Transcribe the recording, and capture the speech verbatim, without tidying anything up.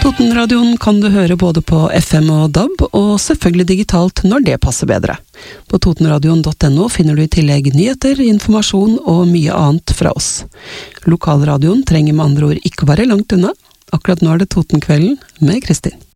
Totenradioen kan du høre både på F M og D A B, og selvfølgelig digitalt når det passer bedre. På totenradioen punktum no finner du i tillegg nyheter, informasjon og mye annet fra oss. Lokalradioen trenger med andre ord ikke være langt unna. Akkurat nå er det Totenkvelden med Kristin.